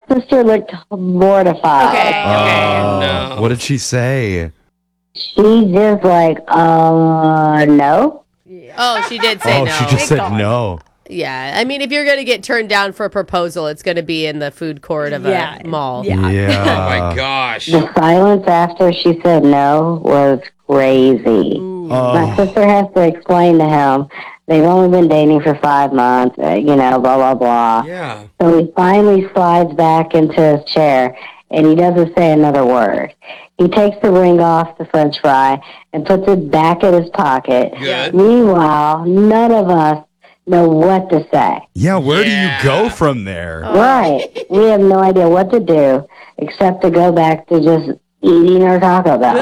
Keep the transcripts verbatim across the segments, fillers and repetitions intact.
sister looked mortified. Okay. Oh, No. What did she say? She just like, uh, no. Oh, she did say oh, no. she just Thank said God. no. Yeah, I mean, if you're going to get turned down for a proposal, it's going to be in the food court of Yeah. a mall. Yeah. Yeah. Oh my gosh. The silence after she said no was crazy. My Oh. sister has to explain to him they've only been dating for five months, uh, you know, blah, blah, blah. Yeah. So he finally slides back into his chair, and he doesn't say another word. He takes the ring off the French fry and puts it back in his pocket. Good. Meanwhile, none of us know what to say. Yeah, where Yeah. do you go from there? Right. We have no idea what to do except to go back to just eating our Taco Bell.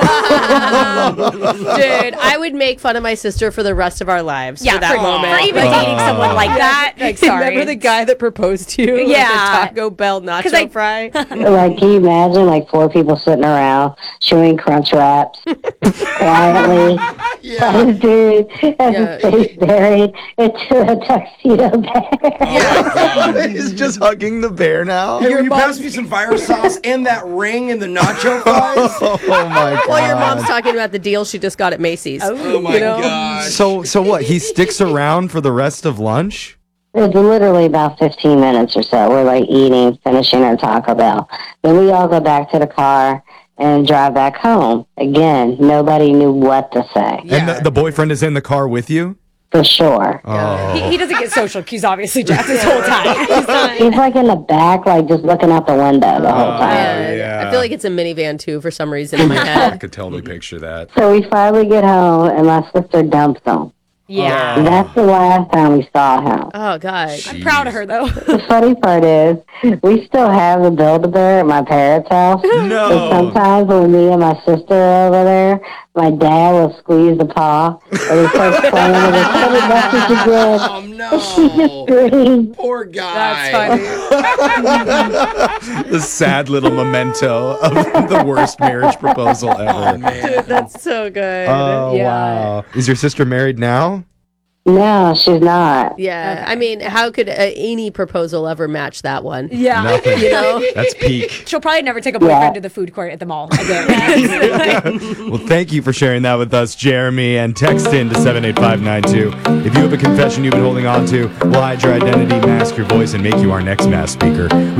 Dude, I would make fun of my sister for the rest of our lives Yeah, for that for, moment. for even Like- dating someone like that. Like, sorry. Remember the guy that proposed to you? Yeah. With the Taco Bell nacho 'Cause I- fry? Like, can you imagine, like, four people sitting around chewing Crunch Wraps quietly? Yeah. This dude has Yeah. his face buried into a tuxedo bear. He's just hugging the bear now. Hey, will you pass me some fire sauce and that ring and the nacho fries? Oh my god. Well, your mom's talking about the deal she just got at Macy's. Oh my You know? gosh. So so what? He sticks around for the rest of lunch? It's literally about fifteen minutes or so. We're, like, eating, finishing our Taco Bell. Then we all go back to the car and drive back home. Again, nobody knew what to say, And the, the boyfriend is in the car with you? for sure. Oh. He, he doesn't get social cues, obviously, Jack, this whole time. He's not- He's, like, in the back, like, just looking out the window the whole time. Yeah, yeah. I feel like it's a minivan too for some reason in my head. could totally picture that. So we finally get home, and my sister dumps him. yeah. And that's the last time we saw him. Oh god. I'm proud of her, though. The funny part is, we still have the Build-A-Bear at my parents' house. And No. sometimes when me and my sister are over there, my dad will squeeze the paw, and he starts playing with it. Tell me that's what you did. Oh She just no. screams. Poor guy. That's funny. The sad little memento of the worst marriage proposal Oh ever. man. That's so good. Oh, yeah. wow. Is your sister married now? No, she's not. Yeah. I mean, how could uh, any proposal ever match that one? Yeah. Nothing. You know? That's peak. She'll probably never take a boyfriend Yeah. to the food court at the mall again. Well, thank you for sharing that with us, Jeremy, and text in to seven eight five nine two. If you have a confession you've been holding on to, we'll hide your identity, mask your voice, and make you our next mass speaker.